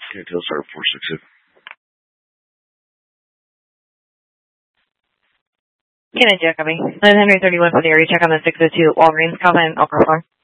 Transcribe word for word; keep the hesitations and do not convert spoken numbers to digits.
Okay, Tail Star four six two. Can I check, copy? nine thirty-one for the area check on the six oh two Walgreens, Calvin, Okra Farm.